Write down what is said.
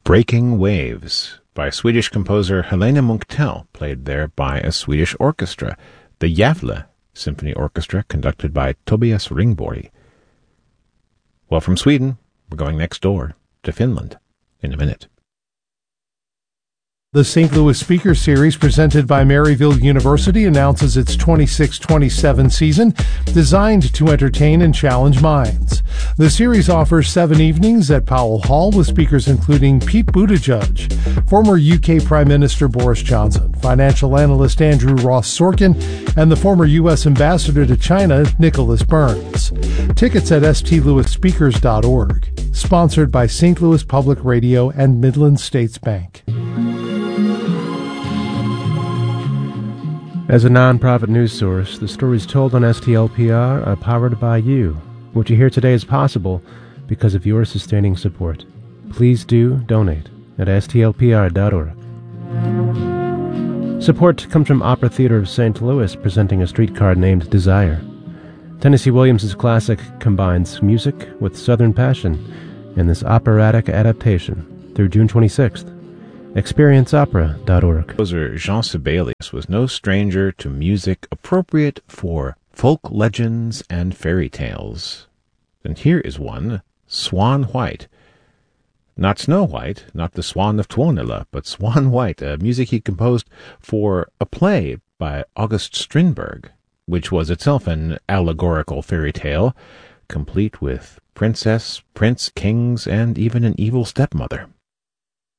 Breaking Waves by Swedish composer Helena Munktell, played there by a Swedish orchestra, the Gävle Symphony Orchestra, conducted by Tobias Ringborg. Well, from Sweden, we're going next door to Finland in a minute. The St. Louis Speaker Series, presented by Maryville University, announces its 26-27 season, designed to entertain and challenge minds. The series offers 7 evenings at Powell Hall with speakers including Pete Buttigieg, former UK Prime Minister Boris Johnson, financial analyst Andrew Ross Sorkin, and the former U.S. Ambassador to China, Nicholas Burns. Tickets at stlouisspeakers.org. Sponsored by St. Louis Public Radio and Midland States Bank. As a non-profit news source, the stories told on STLPR are powered by you. What you hear today is possible because of your sustaining support. Please do donate at stlpr.org. Support comes from Opera Theater of St. Louis, presenting a streetcar named Desire. Tennessee Williams' classic combines music with Southern passion in this operatic adaptation through June 26th. ExperienceOpera.org. Composer Jean Sibelius was no stranger to music appropriate for folk legends and fairy tales. And here is one, Swan White. Not Snow White, not the Swan of Tuonela, but Swan White, music he composed for a play by August Strindberg, which was itself an allegorical fairy tale, complete with princess, prince, kings, and even an evil stepmother.